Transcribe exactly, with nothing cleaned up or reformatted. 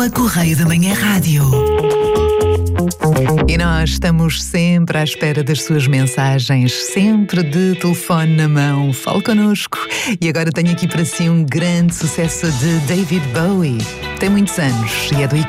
A Correio da Manhã Rádio. E nós estamos sempre à espera das suas mensagens, sempre de telefone na mão. Fale connosco. E agora tenho aqui para si um grande sucesso de David Bowie. Tem muitos anos e é do